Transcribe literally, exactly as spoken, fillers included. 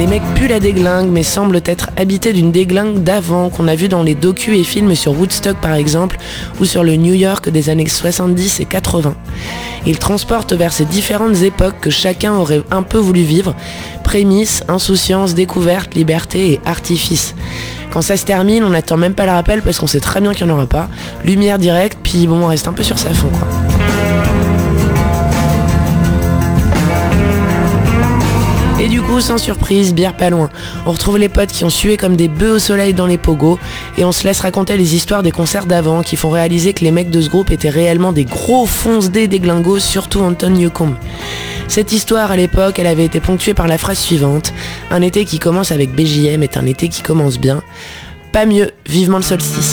mecs puent la déglingue mais semblent être habités d'une déglingue d'avant qu'on a vu dans les docus et films sur Woodstock par exemple ou sur le New York des années soixante-dix et quatre-vingts. Ils transportent vers ces différentes époques que chacun aurait un peu voulu vivre, prémices, insouciance, découverte, liberté et artifice. Quand ça se termine, on n'attend même pas le rappel parce qu'on sait très bien qu'il n'y en aura pas. Lumière directe, puis bon, on reste un peu sur sa faim quoi. Et du coup, sans surprise, bière pas loin. On retrouve les potes qui ont sué comme des bœufs au soleil dans les pogos et on se laisse raconter les histoires des concerts d'avant qui font réaliser que les mecs de ce groupe étaient réellement des gros fonce-dés déglingos, surtout Anton Newcombe. Cette histoire, à l'époque, elle avait été ponctuée par la phrase suivante: un été qui commence avec B J M est un été qui commence bien. Pas mieux, vivement le solstice.